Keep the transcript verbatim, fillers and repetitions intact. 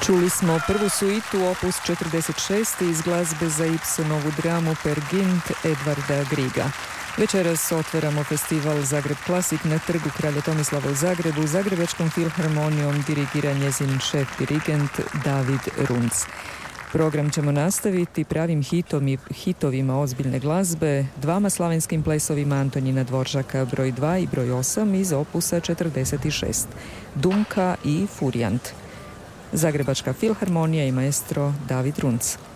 Čuli smo prvu suitu opus četrdeset šest iz glazbe za Ibsenovu dramu Per Gynt Edvarda Griega. Večeras otvaramo festival Zagreb Klasik na trgu Kralja Tomislava u Zagrebu. Zagrebačkom filharmonijom dirigira njezin šef dirigent David Runc. Program ćemo nastaviti pravim hitom i hitovima ozbiljne glazbe, dvama slavenskim plesovima Antonina Dvoržaka broj dva i broj osam iz opusa četrdeset šest, Dumka i Furjant. Zagrebačka filharmonija i maestro David Runc.